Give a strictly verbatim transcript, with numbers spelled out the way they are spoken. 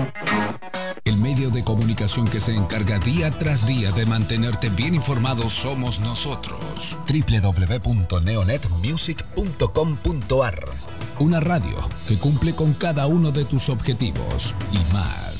El medio de comunicación que se encarga día tras día de mantenerte bien informado somos nosotros. doble u doble u doble u punto neonet music punto com punto a r. Una radio que cumple con cada uno de tus objetivos y más.